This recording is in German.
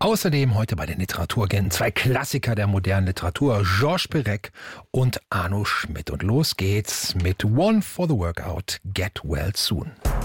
Außerdem heute bei den Literaturagenten 2 Klassiker der modernen Literatur, Georges Perec und Arno Schmidt. Und los geht's mit One for the Workout, Get Well Soon.